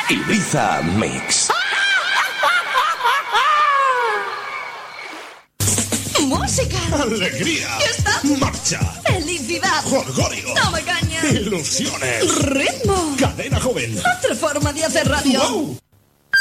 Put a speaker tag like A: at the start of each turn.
A: Ibiza Mix.
B: Música.
C: Alegría.
B: Fiesta.
C: Marcha.
B: Felicidad.
C: Jolgorio.
B: Toma caña.
C: Ilusiones.
B: Ritmo.
C: Cadena Joven.
B: Otra forma de hacer radio.
C: ¡Wow!